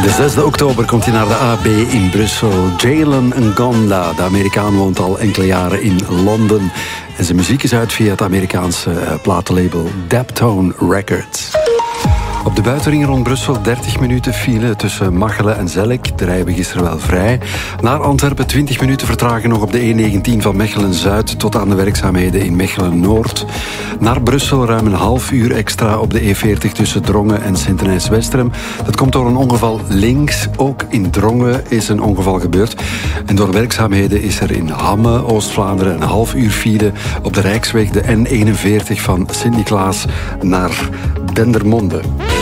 De 6e oktober komt hij naar de AB in Brussel. Jalen Ngonda, de Amerikaan, woont al enkele jaren in Londen. En zijn muziek is uit via het Amerikaanse platenlabel Daptone Records. Op de buitenring rond Brussel 30 minuten file tussen Machelen en Zellik. De rijden gisteren wel vrij. Naar Antwerpen 20 minuten vertraging nog op de E19 van Mechelen-Zuid tot aan de werkzaamheden in Mechelen-Noord. Naar Brussel ruim een half uur extra op de E40 tussen Drongen en Sint-Denijs-Westerem. Dat komt door een ongeval links. Ook in Drongen is een ongeval gebeurd. En door werkzaamheden is er in Hamme, Oost-Vlaanderen, een half uur file op de Rijksweg, de N41 van Sint-Niklaas naar Dendermonde.